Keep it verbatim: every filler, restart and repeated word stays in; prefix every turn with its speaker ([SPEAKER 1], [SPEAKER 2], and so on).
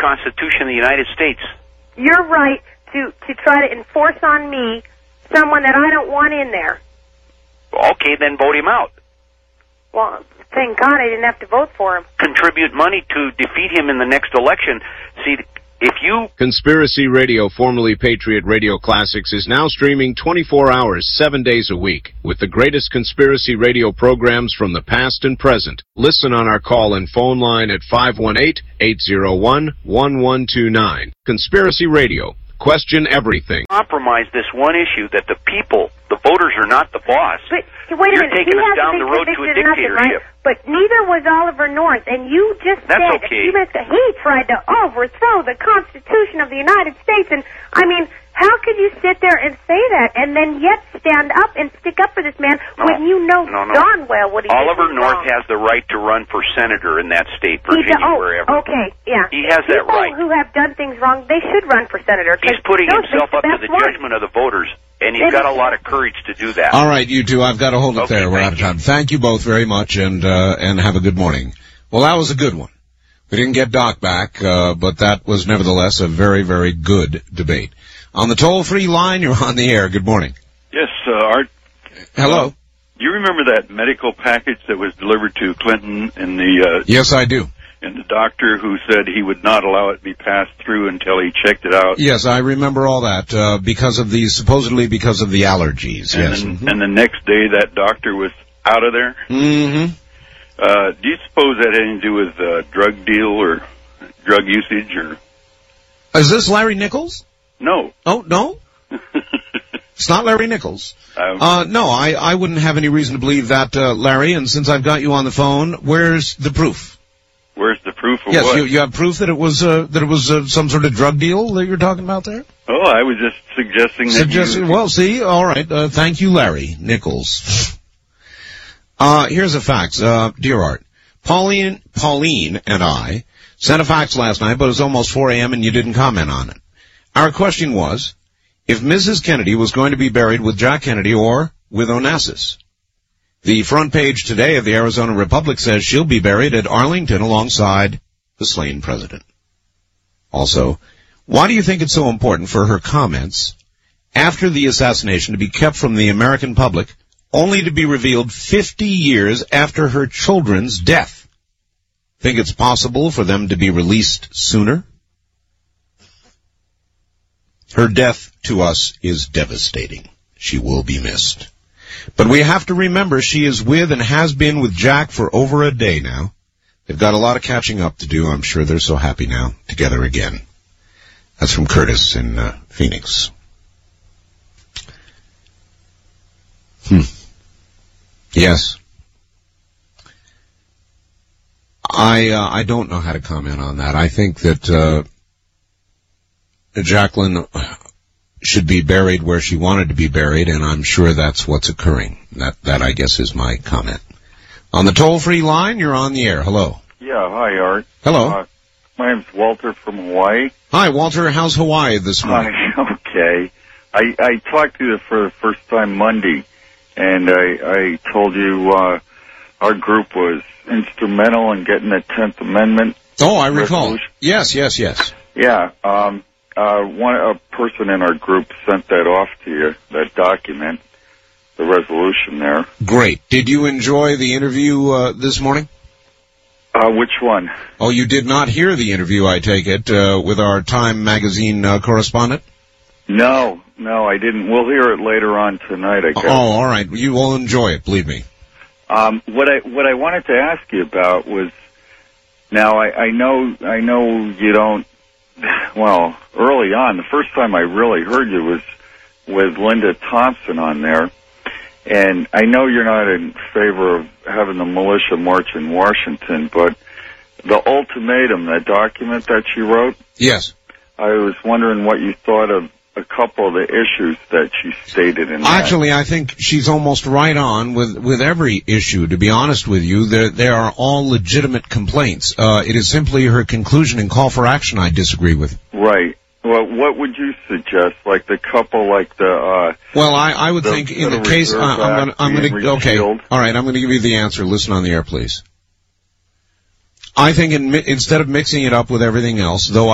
[SPEAKER 1] Constitution of the United States.
[SPEAKER 2] You're right to, to try to enforce on me someone that I don't want in there.
[SPEAKER 1] Okay, then vote him out.
[SPEAKER 2] Well, thank God I didn't have to vote for him.
[SPEAKER 1] Contribute money to defeat him in the next election. See, if you...
[SPEAKER 3] Conspiracy Radio, formerly Patriot Radio Classics, is now streaming twenty-four hours, seven days a week, with the greatest conspiracy radio programs from the past and present. Listen on our call and phone line at five one eight, eight zero one, one one two nine. Conspiracy Radio. Question everything.
[SPEAKER 1] Compromise this one issue that the people, the voters, are not the boss.
[SPEAKER 2] But wait a
[SPEAKER 1] You're
[SPEAKER 2] minute,
[SPEAKER 1] taking
[SPEAKER 2] he
[SPEAKER 1] us down the road to a dictatorship.
[SPEAKER 2] Nothing, right? But neither was Oliver North, and you just
[SPEAKER 1] That's
[SPEAKER 2] said
[SPEAKER 1] okay.
[SPEAKER 2] a few minutes ago, he tried to overthrow the Constitution of the United States, and I mean, how could you sit there and say that, and then yet stand up and stick up for this man
[SPEAKER 1] no,
[SPEAKER 2] when you know
[SPEAKER 1] no, no.
[SPEAKER 2] darn well what he did?
[SPEAKER 1] Oliver North
[SPEAKER 2] wrong.
[SPEAKER 1] has the right to run for senator in that state, Virginia,
[SPEAKER 2] oh,
[SPEAKER 1] wherever.
[SPEAKER 2] Okay, yeah.
[SPEAKER 1] He has that right.
[SPEAKER 2] People who have done things wrong, they should run for senator.
[SPEAKER 1] He's putting
[SPEAKER 2] those
[SPEAKER 1] himself
[SPEAKER 2] are
[SPEAKER 1] up to the
[SPEAKER 2] one.
[SPEAKER 1] judgment of the voters, and he's
[SPEAKER 2] It
[SPEAKER 1] got a
[SPEAKER 2] is.
[SPEAKER 1] lot of courage to do that.
[SPEAKER 4] All right, you two, I've got to hold it
[SPEAKER 1] Okay,
[SPEAKER 4] there. We're
[SPEAKER 1] thank
[SPEAKER 4] out of
[SPEAKER 1] you.
[SPEAKER 4] time. Thank you both very much, and uh, and have a good morning. Well, that was a good one. We didn't get Doc back, uh, but that was nevertheless a very, very good debate. On the toll-free line, you're on the air. Good morning.
[SPEAKER 5] Yes, uh, Art.
[SPEAKER 4] Hello.
[SPEAKER 5] Uh, do you remember that medical package that was delivered to Clinton and the uh,
[SPEAKER 4] Yes, I do.
[SPEAKER 5] and the doctor who said he would not allow it to be passed through until he checked it out?
[SPEAKER 4] Yes, I remember all that uh, because of the supposedly because of the allergies.
[SPEAKER 5] And,
[SPEAKER 4] Yes.
[SPEAKER 5] then,
[SPEAKER 4] Mm-hmm.
[SPEAKER 5] and the next day, that doctor was out of there.
[SPEAKER 4] Mm-hmm.
[SPEAKER 5] Uh, do you suppose that had anything to do with uh, drug deal or drug usage or
[SPEAKER 4] Is this Larry Nichols?
[SPEAKER 5] no?
[SPEAKER 4] Oh no, it's not Larry Nichols.
[SPEAKER 5] um,
[SPEAKER 4] Uh, no, I, I wouldn't have any reason to believe that, uh, Larry, and since I've got you on the phone, where's the proof?
[SPEAKER 5] where's the proof of
[SPEAKER 4] Yes,
[SPEAKER 5] what?
[SPEAKER 4] you, you have proof that it was, uh, that it was, uh, some sort of drug deal that you're talking about there?
[SPEAKER 5] Oh, I was just suggesting that
[SPEAKER 4] Suggesting,
[SPEAKER 5] you...
[SPEAKER 4] well, see, alright, uh, thank you, Larry Nichols. Uh, here's a fax, uh, dear Art. Pauline, Pauline and I sent a fax last night, but it was almost four a.m. and you didn't comment on it. Our question was, if Missus Kennedy was going to be buried with Jack Kennedy or with Onassis. The front page today of the Arizona Republic says she'll be buried at Arlington alongside the slain president. Also, why do you think it's so important for her comments after the assassination to be kept from the American public, only to be revealed fifty years after her children's death? Think it's possible for them to be released sooner? Her death to us is devastating. She will be missed. But we have to remember she is with and has been with Jack for over a day now. They've got a lot of catching up to do. I'm sure they're so happy now, together again. That's from Curtis in uh, Phoenix. Hmm. Yes. I uh, I don't know how to comment on that. I think that uh, Jacqueline should be buried where she wanted to be buried, and I'm sure that's what's occurring. That, that I guess, is my comment. On the toll-free line, you're on the air. Hello.
[SPEAKER 5] Yeah, hi, Art.
[SPEAKER 4] Hello.
[SPEAKER 5] Uh, my name's Walter from Hawaii.
[SPEAKER 4] Hi, Walter. How's Hawaii this morning?
[SPEAKER 5] Hi, okay. I, I talked to you for the first time Monday, and I, I told you uh, our group was instrumental in getting the tenth Amendment.
[SPEAKER 4] Oh, I recall.
[SPEAKER 5] resolution.
[SPEAKER 4] Yes, yes, yes.
[SPEAKER 5] Yeah, um, uh, one a person in our group sent that off to you, that document, the resolution there.
[SPEAKER 4] Great. Did you enjoy the interview uh, this morning?
[SPEAKER 5] Uh, which one?
[SPEAKER 4] Oh, you did not hear the interview, I take it, uh, with our Time magazine uh, correspondent?
[SPEAKER 5] No, no, I didn't. We'll hear it later on tonight, I guess.
[SPEAKER 4] Oh, all right. You will enjoy it, believe me.
[SPEAKER 5] Um, what I what I wanted to ask you about was, now I, I know I know you don't. Well, early on, the first time I really heard you was with Linda Thompson on there, and I know you're not in favor of having the militia march in Washington, but the ultimatum, that document that she wrote,
[SPEAKER 4] Yes.
[SPEAKER 5] I was wondering what you thought of a couple of the issues that she stated in that.
[SPEAKER 4] Actually, I think she's almost right on with, with every issue, to be honest with you. There, there are all legitimate complaints. Uh, it is simply her conclusion and call for action I disagree with.
[SPEAKER 5] Right. Well, what would you suggest? Like the couple, like the, uh...
[SPEAKER 4] Well, I, I would
[SPEAKER 5] the
[SPEAKER 4] think in the
[SPEAKER 5] Federal
[SPEAKER 4] case, uh,
[SPEAKER 5] Reserve
[SPEAKER 4] I'm
[SPEAKER 5] Act
[SPEAKER 4] gonna, I'm
[SPEAKER 5] being
[SPEAKER 4] gonna, okay.
[SPEAKER 5] repealed.
[SPEAKER 4] All right, I'm gonna give you the answer. Listen on the air, please. I think in, instead of mixing it up with everything else, though